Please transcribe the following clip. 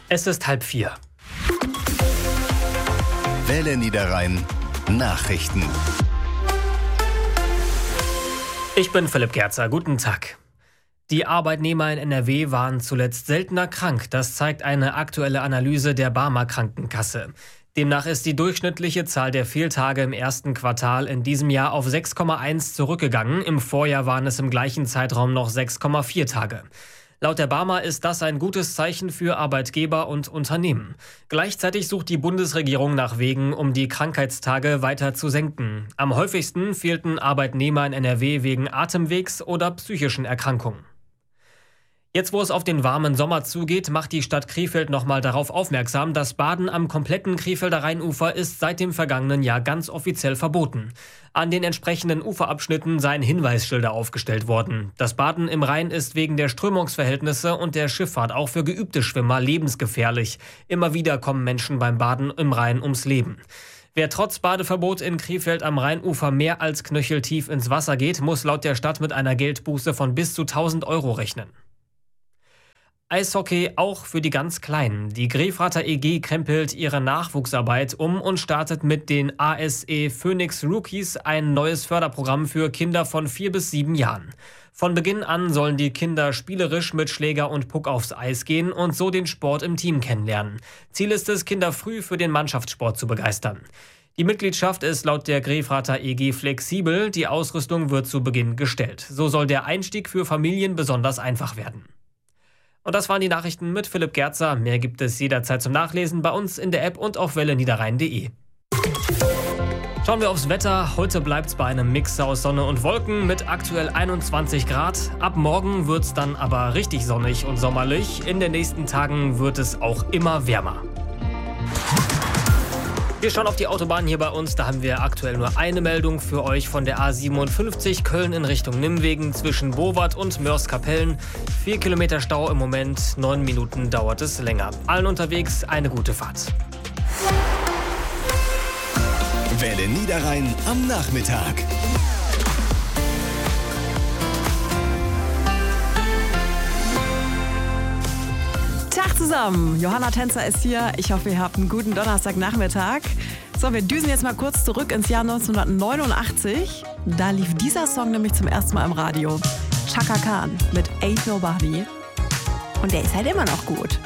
Es ist 3:30. Welle Niederrhein Nachrichten. Ich bin Philipp Gerzer. Guten Tag. Die Arbeitnehmer in NRW waren zuletzt seltener krank. Das zeigt eine aktuelle Analyse der Barmer Krankenkasse. Demnach ist die durchschnittliche Zahl der Fehltage im ersten Quartal in diesem Jahr auf 6,1 zurückgegangen. Im Vorjahr waren es im gleichen Zeitraum noch 6,4 Tage. Laut der Barmer ist das ein gutes Zeichen für Arbeitgeber und Unternehmen. Gleichzeitig sucht die Bundesregierung nach Wegen, um die Krankheitstage weiter zu senken. Am häufigsten fehlten Arbeitnehmer in NRW wegen Atemwegs- oder psychischen Erkrankungen. Jetzt, wo es auf den warmen Sommer zugeht, macht die Stadt Krefeld nochmal darauf aufmerksam, das Baden am kompletten Krefelder Rheinufer ist seit dem vergangenen Jahr ganz offiziell verboten. An den entsprechenden Uferabschnitten seien Hinweisschilder aufgestellt worden. Das Baden im Rhein ist wegen der Strömungsverhältnisse und der Schifffahrt auch für geübte Schwimmer lebensgefährlich. Immer wieder kommen Menschen beim Baden im Rhein ums Leben. Wer trotz Badeverbot in Krefeld am Rheinufer mehr als knöcheltief ins Wasser geht, muss laut der Stadt mit einer Geldbuße von bis zu 1.000 Euro rechnen. Eishockey auch für die ganz Kleinen. Die Grefrather EG krempelt ihre Nachwuchsarbeit um und startet mit den ASE Phoenix Rookies ein neues Förderprogramm für Kinder von 4 bis 7 Jahren. Von Beginn an sollen die Kinder spielerisch mit Schläger und Puck aufs Eis gehen und so den Sport im Team kennenlernen. Ziel ist es, Kinder früh für den Mannschaftssport zu begeistern. Die Mitgliedschaft ist laut der Grefrather EG flexibel. Die Ausrüstung wird zu Beginn gestellt. So soll der Einstieg für Familien besonders einfach werden. Und das waren die Nachrichten mit Philipp Gerzer. Mehr gibt es jederzeit zum Nachlesen bei uns in der App und auf welleniederrhein.de. Schauen wir aufs Wetter. Heute bleibt es bei einem Mix aus Sonne und Wolken mit aktuell 21 Grad. Ab morgen wird es dann aber richtig sonnig und sommerlich. In den nächsten Tagen wird es auch immer wärmer. Wir schauen auf die Autobahn hier bei uns. Da haben wir aktuell nur eine Meldung für euch von der A57 Köln in Richtung Nimwegen zwischen Bowart und Moerskapellen. 4 Kilometer Stau im Moment, 9 Minuten dauert es länger. Allen unterwegs eine gute Fahrt. Welle Niederrhein am Nachmittag. Tag zusammen, Johanna Tänzer ist hier. Ich hoffe, ihr habt einen guten Donnerstagnachmittag. So, wir düsen jetzt mal kurz zurück ins Jahr 1989. Da lief dieser Song nämlich zum ersten Mal im Radio. Chaka Khan mit Ain't Nobody. Und der ist halt immer noch gut.